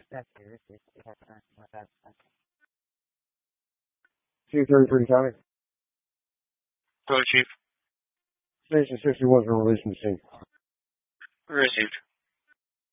233 County. Hello, Chief. Station 61's been released from the scene. Received.